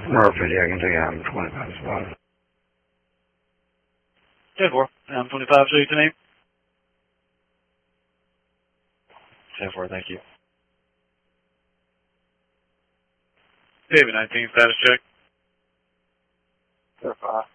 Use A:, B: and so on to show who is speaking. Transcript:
A: Murphy, I can take you M25 spot.
B: 10-4, M25, show you to name. 10-4, thank you. David 19, status check.
C: 5.